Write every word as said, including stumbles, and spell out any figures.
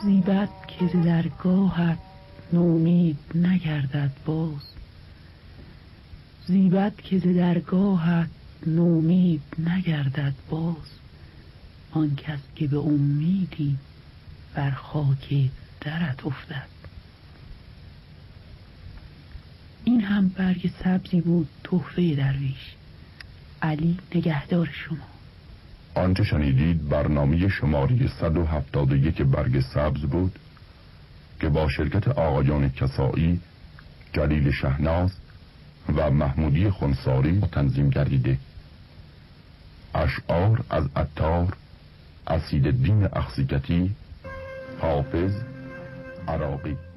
زیبد که ز درگاهت نومید نگردد باز، زیبد که ز درگاهت نومید نگردد باز، آن کس که به امیدی بر خاک درت افتد. این هم برگ سبزی بود تحفه درویش. علی نگهدار شما. آنچه شنیدید برنامه شماره صد و هفتاد و یک برگ سبز بود که با شرکت آقایان کسایی، جلیل شهناز و محمودی خنساری تنظیم گردیده. اشعار از عطار، اسیدالدین اخزیگتی، حافظ، عراقی.